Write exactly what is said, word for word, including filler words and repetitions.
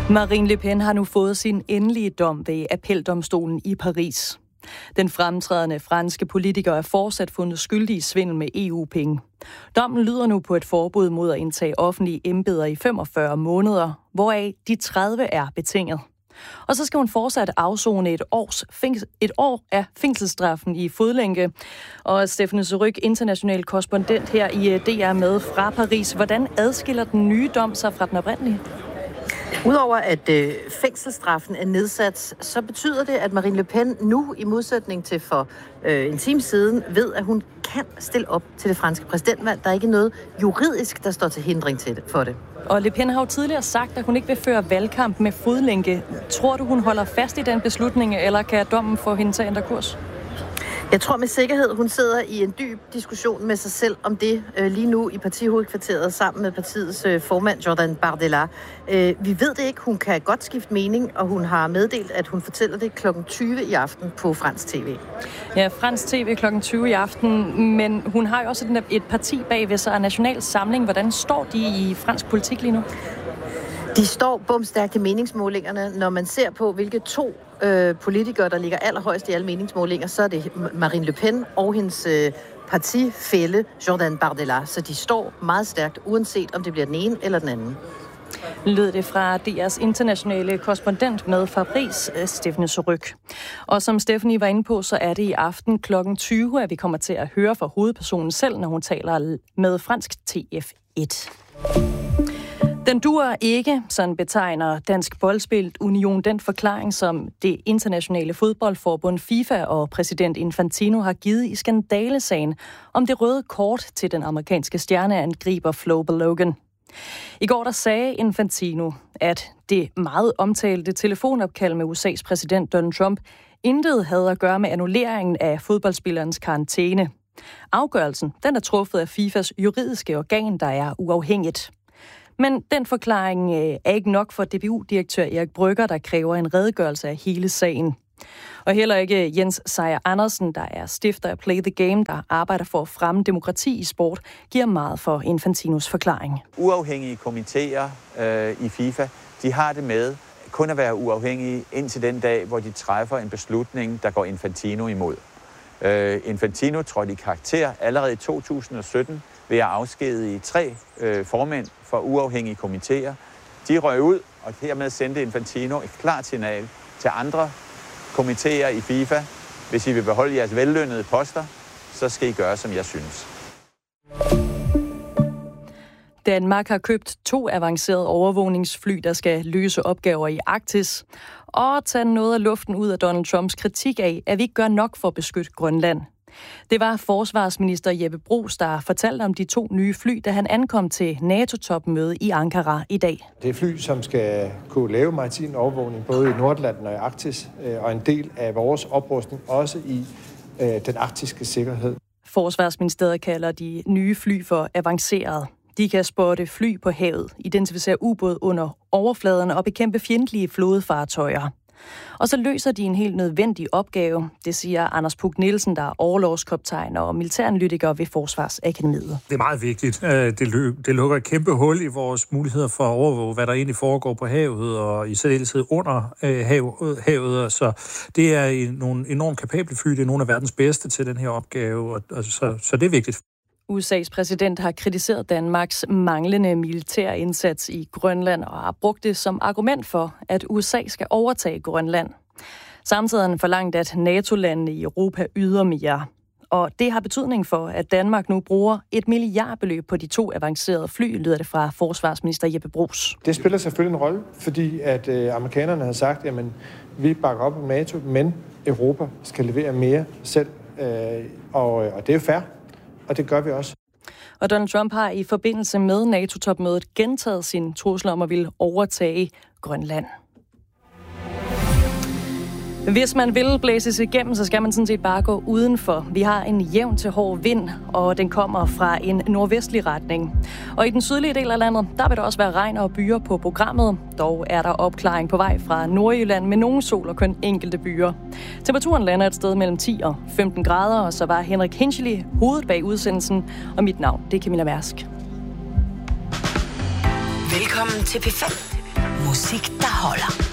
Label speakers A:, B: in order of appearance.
A: Marine Le Pen har nu fået sin endelige dom ved appeldomstolen i Paris. Den fremtrædende franske politiker er fortsat fundet skyldig i svindel med E U-penge. Dommen lyder nu på et forbud mod at indtage offentlige embeder i femogfyrre måneder, hvoraf de tredive er betinget. Og så skal hun fortsat afsone et, års fængsel, et år af fængselsstraffen i fodlænke. Og Stephanie Surrugue, international korrespondent her i D R med fra Paris. Hvordan adskiller den nye dom sig fra den oprindelige?
B: Udover at øh, fængselsstraffen er nedsat, så betyder det, at Marine Le Pen nu, i modsætning til for øh, en time siden, ved, at hun kan stille op til det franske præsidentvalg. Der er ikke noget juridisk, der står til hindring til det, for det.
A: Og Le Pen har jo tidligere sagt, at hun ikke vil føre valgkamp med fodlænke. Tror du, hun holder fast i den beslutning, eller kan dommen få hende til at ændre kurs?
B: Jeg tror med sikkerhed, hun sidder i en dyb diskussion med sig selv om det øh, lige nu i partihovedkvarteret sammen med partiets øh, formand Jordan Bardella. Øh, vi ved det ikke. Hun kan godt skifte mening, og hun har meddelt, at hun fortæller det klokken tyve i aften på fransk tv.
A: Ja, fransk tv klokken tyve i aften, men hun har jo også et, et parti bagved sig, National Samling. Hvordan står de i fransk politik lige nu?
B: De står bumstærkt i meningsmålingerne. Når man ser på, hvilke to øh, politikere, der ligger allerhøjst i alle meningsmålinger, så er det Marine Le Pen og hendes øh, partifælle Jordan Bardella. Så de står meget stærkt, uanset om det bliver den ene eller den anden.
A: Lød det fra D R's internationale korrespondent med Fabrice, Stephanie Surrugue. Og som Stephanie var inde på, så er det i aften klokken tyve, at vi kommer til at høre fra hovedpersonen selv, når hun taler med fransk T F et. Den duer ikke, sådan betegner Dansk Boldspil Union den forklaring, som det internationale fodboldforbund FIFA og præsident Infantino har givet i skandalesagen om det røde kort til den amerikanske stjerneangriber Flo Balogun. I går der sagde Infantino, at det meget omtalte telefonopkald med U S A's præsident Donald Trump intet havde at gøre med annulleringen af fodboldspillerens karantæne. Afgørelsen den er truffet af FIFAs juridiske organ, der er uafhængigt. Men den forklaring er ikke nok for D B U-direktør Erik Brygger, der kræver en redegørelse af hele sagen. Og heller ikke Jens Sejer Andersen, der er stifter af Play the Game, der arbejder for at fremme demokrati i sport, giver meget for Infantinos forklaring.
C: Uafhængige komitéer øh, i FIFA, de har det med kun at være uafhængige indtil den dag, hvor de træffer en beslutning, der går Infantino imod. Øh, Infantino trådte i karakter allerede i to tusind og sytten ved at afskedige tre øh, formænd for uafhængige komitéer. De røg ud, og hermed sendte Infantino et klart signal til andre komitéer i FIFA. Hvis I vil beholde jeres vellønnede poster, så skal I gøre, som jeg synes.
A: Danmark har købt to avancerede overvågningsfly, der skal løse opgaver i Arktis, og tage noget af luften ud af Donald Trumps kritik af, at vi ikke gør nok for at beskytte Grønland. Det var forsvarsminister Jeppe Bruus, der fortalte om de to nye fly, da han ankom til NATO-topmøde i Ankara i dag.
D: Det er fly, som skal kunne lave maritim overvågning både i Nordatlanten og i Arktis, og en del af vores oprustning også i øh, den arktiske sikkerhed.
A: Forsvarsministeriet kalder de nye fly for avanceret. De kan spotte fly på havet, identificere ubåd under overfladen og bekæmpe fjendtlige flådefartøjer. Og så løser de en helt nødvendig opgave, det siger Anders Puk Nielsen, der er orlogskaptajn og militæranalytiker ved Forsvarsakademiet.
E: Det er meget vigtigt. Det lukker et kæmpe hul i vores muligheder for at overvåge, hvad der egentlig foregår på havet, og i særdeleshed under havet. Så det er nogle enormt kapable fly, det er nogle af verdens bedste til den her opgave, og så, så det er vigtigt.
A: U S A's præsident har kritiseret Danmarks manglende militære indsats i Grønland og har brugt det som argument for, at U S A skal overtage Grønland. Samtidig har han forlangt, at NATO-landene i Europa yder mere. Og det har betydning for, at Danmark nu bruger et milliardbeløb på de to avancerede fly, lyder det fra forsvarsminister Jeppe Bruus.
D: Det spiller selvfølgelig en rolle, fordi at øh, amerikanerne har sagt, at vi bakker op om NATO, men Europa skal levere mere selv, øh, og, og det er jo fair. Og det gør vi også.
A: Og Donald Trump har i forbindelse med NATO-topmødet gentaget sin trussel om at ville overtage Grønland. Hvis man vil blæses igennem, så skal man sådan set bare gå udenfor. Vi har en jævn til hård vind, og den kommer fra en nordvestlig retning. Og i den sydlige del af landet, der vil der også være regn og byer på programmet. Dog er der opklaring på vej fra Nordjylland med nogle sol og kun enkelte byer. Temperaturen lander et sted mellem ti og femten grader, og så var Henrik Hinchely hovedet bag udsendelsen. Og mit navn, det er Camilla Mærsk.
F: Velkommen til P fem. Musik, der holder.